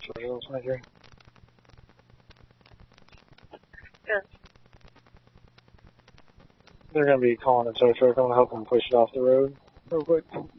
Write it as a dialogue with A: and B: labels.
A: Visual 23.
B: Yes.
A: They're going to be calling a tow truck. I'm going to help them push it off the road real quick.